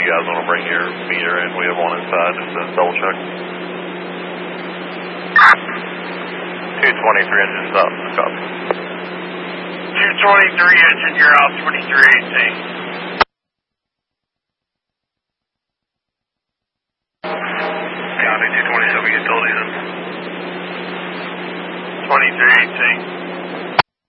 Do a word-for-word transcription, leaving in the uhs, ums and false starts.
guys want to bring your meter in, we have one inside just to double check. two twenty-three engine stop. Copy. two twenty-three engine, you're out twenty-three eighteen. Copy, two twenty-seven utilities in. twenty-three eighteen.